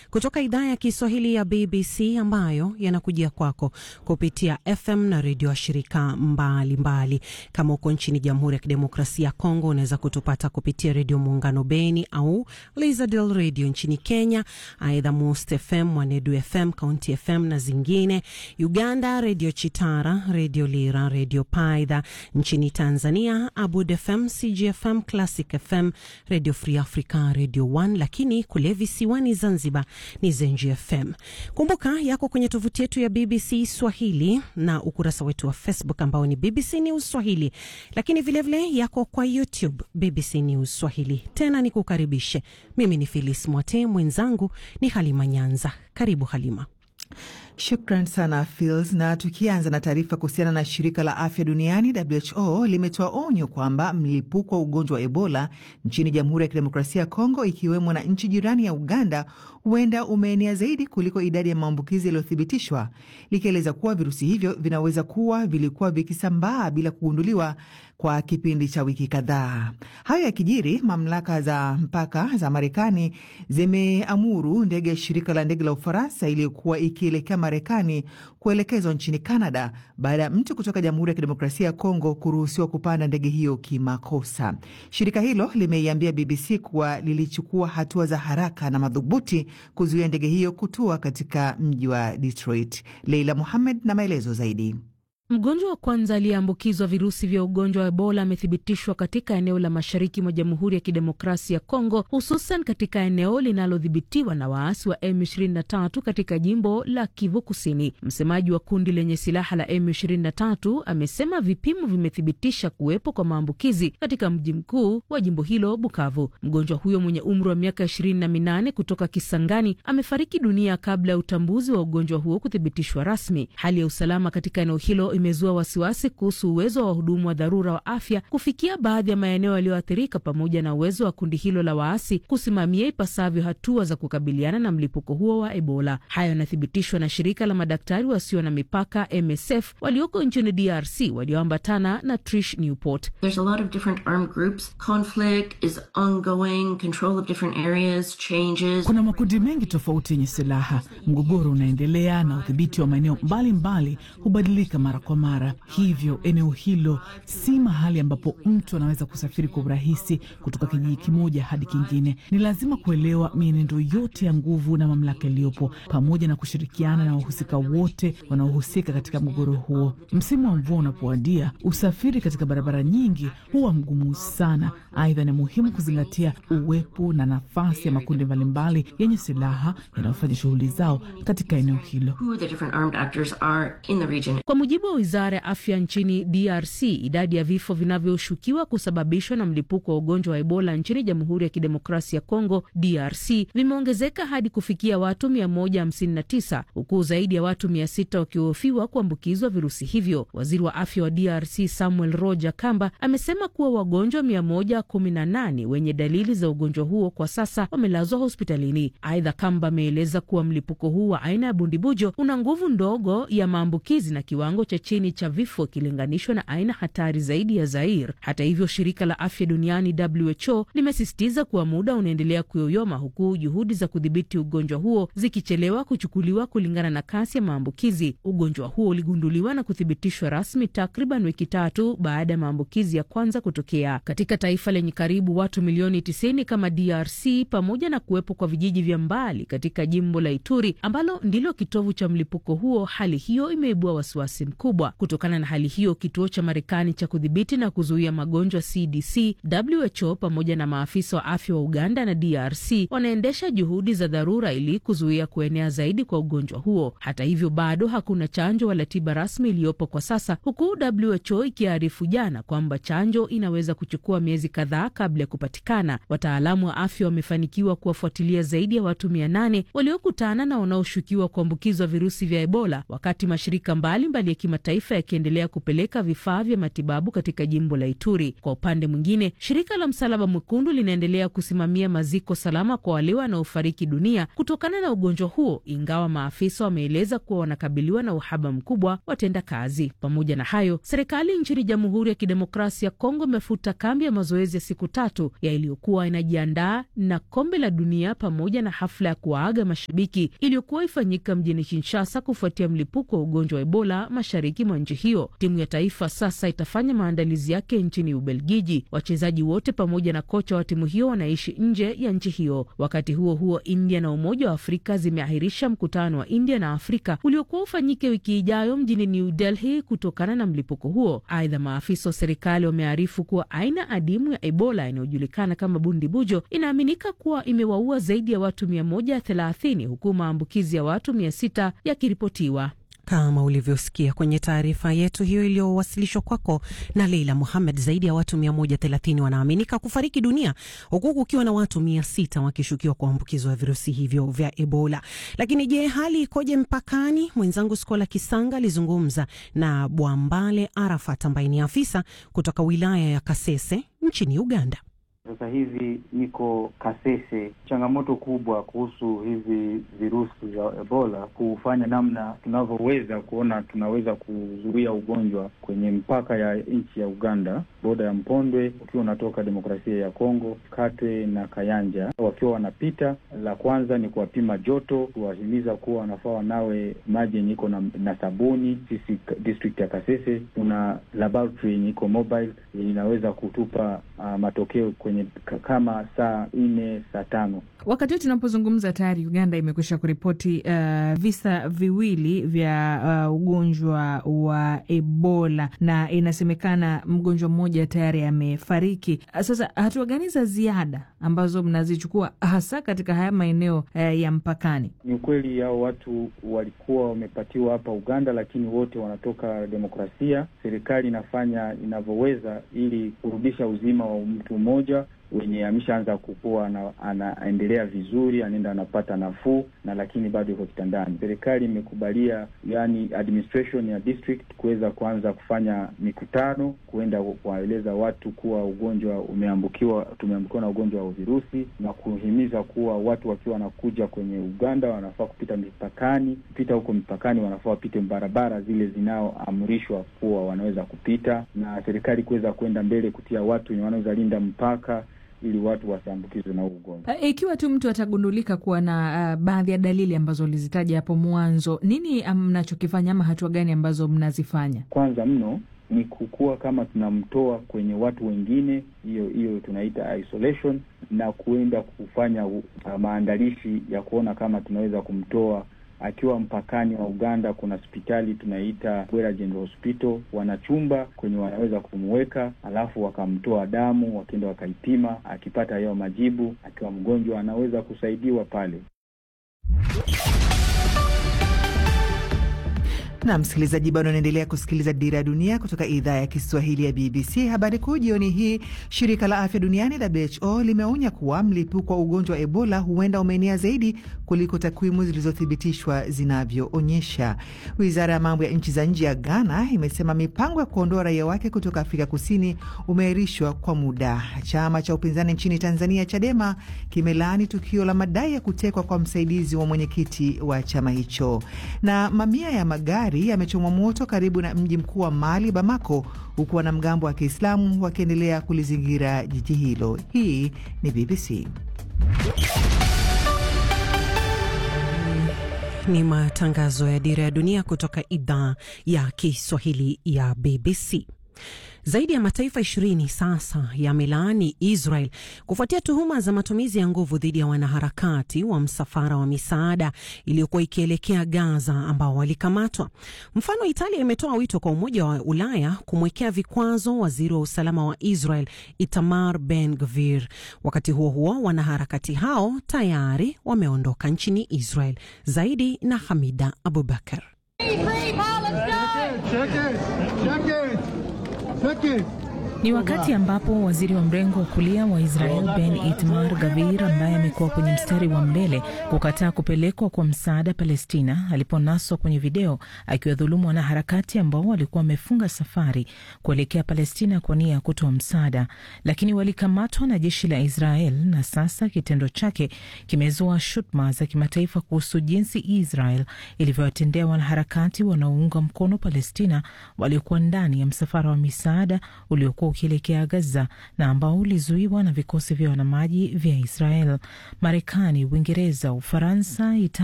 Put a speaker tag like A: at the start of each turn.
A: kutoka idhaa ya Kiswahili ya BBC ambayo yanakujia kwako kupitia FM na redio shirika mbalimbali. Kama uko nchini Jamhuri ya Kidemokrasia ya Kongo unaweza kutupata kupitia redio Muungano Beni au Lizadel Radio nchini Kenya, aidha Most FM, Mwanedu FM, County FM na zingine. Uganda redio Chitara, redio Lira, redio Paidha. Nchini Tanzania Abud FM, CGFM, Classic FM, Radio Free Africa, Radio 1, lakini kule visiwani Zanzibar ni Zenji FM. Kumbuka yako kwenye tovuti yetu ya BBC Swahili na ukurasa wetu wa Facebook ambao ni BBC News Swahili, lakini vile vile yako kwa YouTube BBC News Swahili. Tena nikukaribishe. Mimi ni Phyllis Mwate, mwenzangu ni Halima Nyanza. Karibu Halima.
B: Shukran sana Phils, na tukianza na taarifa kuhusiana na shirika la afya duniani WHO limetoa onyo kwamba mlipuko wa ugonjwa wa Ebola nchini Jamhuri ya Kidemokrasia ya Kongo ikiwemo na nchi jirani ya Uganda huenda umeenea zaidi kuliko idadi ya maambukizi yaliyothibitishwa, likieleza kuwa virusi hivyo vinaweza kuwa vilikuwa vikisambaa bila kugunduliwa kwa kipindi cha wiki kadhaa. Hayo yakijiri, mamlaka za mpaka za Marekani zimeamuru ndege ya shirika la ndege la Ufaransa iliyokuwa ikielekea Marekani kuelekezwa nchini Canada baada ya mtu kutoka Jamhuri ya Kidemokrasia ya Kongo kuruhusiwa kupanda ndege hiyo kimakosa. Shirika hilo limeiambia BBC kuwa lilichukua hatua za haraka na madhubuti kuzuia ndege hiyo kutua katika mji wa Detroit. Leila Mohamed na maelezo zaidi.
C: Mgonjwa wa kwanza aliyeambukizwa virusi vya ugonjwa wa Ebola amethibitishwa katika eneo la mashariki mwa Jamhuri ya Kidemokrasia ya Kongo, hususan katika eneo linalodhibitiwa na waasi wa M23 katika jimbo la Kivu Kusini. Msemaji wa kundi lenye silaha la M23 amesema vipimo vimethibitisha kuwepo kwa maambukizi katika mji mkuu wa jimbo hilo, Bukavu. Mgonjwa huyo mwenye umri wa miaka 28 kutoka Kisangani amefariki dunia kabla ya utambuzi wa ugonjwa huo kuthibitishwa rasmi. Hali ya usalama katika eneo hilo imezua wasiwasi kuhusu uwezo wa wahudumu wa dharura wa afya kufikia baadhi ya maeneo yaliyoathirika, pamoja na uwezo wa kundi hilo la waasi kusimamia ipasavyo hatua za kukabiliana na mlipuko huo wa Ebola. Hayo yanathibitishwa na shirika la madaktari wasio na mipaka MSF walioko nchini DRC walioambatana na Trish Newport.
D: There's a lot of different armed groups. Conflict is ongoing, control of different areas changes.
E: Kuna makundi mengi tofauti yenye silaha, mgogoro unaendelea na udhibiti wa maeneo mbalimbali hubadilika mara kwa mara. Hivyo eneo hilo si mahali ambapo mtu anaweza kusafiri kwa urahisi kutoka kijiji kimoja hadi kingine. Ni lazima kuelewa mienendo yote ya nguvu na mamlaka iliyopo, pamoja na kushirikiana na wahusika wote wanaohusika katika mgogoro huo. Msimu wa mvua unapowadia, usafiri katika barabara nyingi huwa mgumu sana. Aidha, ni muhimu kuzingatia uwepo na nafasi ya makundi mbalimbali yenye silaha yanayofanya shughuli zao katika eneo hilo.
C: Kwa mujibu wa Wizara ya Afya nchini DRC, idadi ya vifo vinavyoshukiwa kusababishwa na mlipuko wa ugonjwa wa Ebola nchini Jamhuri ya Kidemokrasia ya Kongo DRC vimeongezeka hadi kufikia watu 159, huku zaidi ya watu 600 wakihofiwa kuambukizwa virusi hivyo. Waziri wa Afya wa DRC Samuel Roger Kamba amesema kuwa wagonjwa 118 wenye dalili za ugonjwa huo kwa sasa wamelazwa hospitalini. Aidha, Kamba ameeleza kuwa mlipuko huu wa aina ya bundibujo una nguvu ndogo ya maambukizi na kiwango cha chini cha vifo kilinganishwa na aina hatari zaidi ya Zaire. Hata hivyo, shirika la afya duniani WHO limesisitiza kuwa muda unaendelea kuyoyoma, huku juhudi za kudhibiti ugonjwa huo zikichelewa kuchukuliwa kulingana na kasi ya maambukizi. Ugonjwa huo uligunduliwa na kuthibitishwa rasmi takriban wiki 3 baada ya maambukizi ya kwanza kutokea katika taifa lenye karibu watu milioni 90 kama DRC, pamoja na kuwepo kwa vijiji vya mbali katika jimbo la Ituri ambalo ndilo kitovu cha mlipuko huo. Hali hiyo imeibua wasiwasi mkubwa. Kutokana na hali hiyo, kituo cha Marekani cha kudhibiti na kuzuia magonjwa CDC, WHO pamoja na maafisa wa afya wa Uganda na DRC wanaendesha juhudi za dharura ili kuzuia kuenea zaidi kwa ugonjwa huo. Hata hivyo, bado hakuna chanjo wala tiba rasmi iliyopo kwa sasa, huku WHO ikiarifu jana kwamba chanjo inaweza kuchukua miezi kadhaa kabla ya kupatikana. Wataalamu wa afya wamefanikiwa kuwafuatilia zaidi ya watu 800 waliokutana na wanaoshukiwa kuambukizwa virusi vya Ebola, wakati mashirika mbalimbali ya Mataifa yakiendelea kupeleka vifaa vya matibabu katika jimbo la Ituri. Kwa upande mwingine, shirika la Msalaba Mwekundu linaendelea kusimamia maziko salama kwa wale wanaofariki dunia kutokana na ugonjwa huo, ingawa maafisa wameeleza kuwa wanakabiliwa na uhaba mkubwa wa tendakazi. Pamoja na hayo, serikali nchini Jamhuri ya Kidemokrasia ya Kongo imefuta kambi ya mazoezi ya siku 3 ya iliyokuwa inajiandaa na kombe la dunia pamoja na hafla ya kuwaaga mashabiki iliyokuwa ifanyika mjini Kinshasa kufuatia mlipuko wa ugonjwa wa Ebola mashariki mwa nchi hiyo. Timu ya taifa sasa itafanya maandalizi yake nchini Ubelgiji. Wachezaji wote pamoja na kocha wa timu hiyo wanaishi nje ya nchi hiyo. Wakati huo huo, India na Umoja wa Afrika zimeahirisha mkutano wa India na Afrika uliokuwa ufanyike wiki ijayo mjini New Delhi kutokana na mlipuko huo. Aidha, maafisa wa serikali wamearifu kuwa aina adimu ya Ebola inayojulikana kama bundibujo inaaminika kuwa imewaua zaidi ya watu 130 huku maambukizi ya watu 600 yakiripotiwa.
A: Kama ulivyosikia kwenye taarifa yetu hiyo iliyowasilishwa kwako na Leila Mohamed, zaidi ya watu 130 wanaaminika kufariki dunia huku kukiwa na watu 600 wakishukiwa kuambukizwa virusi hivyo vya Ebola. Lakini je, hali ikoje mpakani? Mwenzangu Skola Kisanga alizungumza na Bwambale Arafat ambaye ni afisa kutoka wilaya ya Kasese nchini Uganda.
F: Sasa hivi niko Kasese. Changamoto kubwa kuhusu hivi virusi vya Ebola, kufanya namna tunavyoweza kuona tunaweza kuzuia ugonjwa kwenye mpaka ya nchi ya Uganda, boda ya Mpondwe ukiwa unatoka Demokrasia ya Kongo, Katwe na Kayanja. Wakiwa wanapita, la kwanza ni kuwapima joto, kuwahimiza kuwa wanafaa wanawe maji yenye iko na sabuni. Sisi district ya Kasese kuna laboratory yenye iko mobile inaweza kutupa matokeo kwenye kama saa 4 saa 5.
E: Wakati huu tunapozungumza tayari Uganda imekwisha kuripoti visa viwili vya ugonjwa wa Ebola na inasemekana mgonjwa mmoja tayari amefariki. Sasa hatua gani za ziada ambazo mnazichukua hasa katika haya maeneo ya mpakani?
F: Ni ukweli hao watu walikuwa wamepatiwa hapa Uganda, lakini wote wanatoka demokrasia. Serikali inafanya inavyoweza ili kurudisha uzima wa mtu mmoja wenye ameshaanza kukua na anaendelea vizuri, anaenda anapata nafuu na lakini bado yuko kitandani. Serikali imekubalia, yani administration ya district, kuweza kuanza kufanya mikutano kuenda kuwaeleza watu kuwa ugonjwa tumeambukiwa na ugonjwa wa virusi, na kuhimiza kuwa watu wakiwa wanakuja kwenye Uganda wanafaa kupita mipakani, huko mipakani wanafaa wapite barabara zile zinaoamrishwa kuwa wanaweza kupita, na serikali kuweza kwenda mbele kutia watu wenye wanaweza linda mpaka ili watu wasiambukizwe na ugonjwa.
E: Ikiwa tu mtu atagundulika kuwa na baadhi ya dalili ambazo ulizitaja hapo mwanzo, nini mnachokifanya ama hatua gani ambazo mnazifanya?
F: Kwanza mno ni kukua kama tunamtoa kwenye watu wengine, hiyo tunaita isolation, na kuenda kufanya maandalishi ya kuona kama tunaweza kumtoa akiwa mpakani wa Uganda. Kuna hospitali tunaita Bwera General Hospital, wanachumba kwenye wanaweza kumweka, alafu wakamtoa damu, wakienda wakaipima, akipata hayo majibu, akiwa mgonjwa anaweza kusaidiwa pale.
B: Na msikilizaji, bado unaendelea kusikiliza Dira ya Dunia kutoka idhaa ya Kiswahili ya BBC. Habari kuu jioni hii, shirika la afya duniani WHO limeonya kuwa mlipuko wa ugonjwa wa Ebola huenda umeenea zaidi kuliko takwimu zilizothibitishwa zinavyoonyesha. Wizara ya mambo ya nchi za nje ya Ghana imesema mipango ya kuondoa raia wake kutoka Afrika Kusini umeahirishwa kwa muda. Chama cha upinzani nchini Tanzania, Chadema, kimelaani tukio la madai ya kutekwa kwa msaidizi wa mwenyekiti wa chama hicho. Na mamia ya magari yamechomwa moto karibu na mji mkuu wa Mali, Bamako, huku wanamgambo wa Kiislamu wakiendelea kulizingira jiji hilo. Hii ni BBC.
A: Ni matangazo ya Dira ya Dunia kutoka idhaa ya Kiswahili ya BBC. Zaidi ya mataifa 20 sasa yamelaani Israel kufuatia tuhuma za matumizi ya nguvu dhidi ya wanaharakati wa msafara wa misaada iliyokuwa ikielekea Gaza ambao walikamatwa. Mfano, Italia imetoa wito kwa Umoja wa Ulaya kumwekea vikwazo waziri wa usalama wa Israel Itamar Ben-Gvir. Wakati huo huo, wanaharakati hao tayari wameondoka nchini Israel. Zaidi na Hamida Abubakar.
G: Ni wakati ambapo waziri wa mrengo wa kulia wa Israel Ben Itmar Gavir, ambaye amekuwa kwenye mstari wa mbele kukataa kupelekwa kwa msaada Palestina, aliponaswa kwenye video akiwadhulumu wanaharakati ambao walikuwa wamefunga safari kuelekea Palestina kwa nia ya kutoa msaada, lakini walikamatwa na jeshi la Israel, na sasa kitendo chake kimezua shutuma za kimataifa kuhusu jinsi Israel ilivyowatendea wanaharakati wanaounga mkono Palestina waliokuwa ndani ya msafara wa misaada uliokuwa ukielekea Gaza na ambao ulizuiwa na vikosi vya wanamaji vya Israel. Marekani, Uingereza, Ufaransa,